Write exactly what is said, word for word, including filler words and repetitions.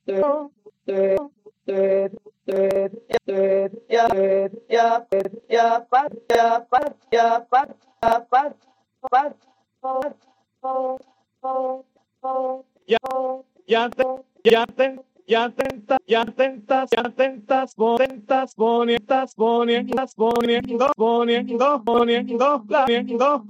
Ya, ya te, ya te, ya te, ya tentas, ya tentas, tentas, ponientas, ponientas, poniendo, poniendo, poniendo, poniendo,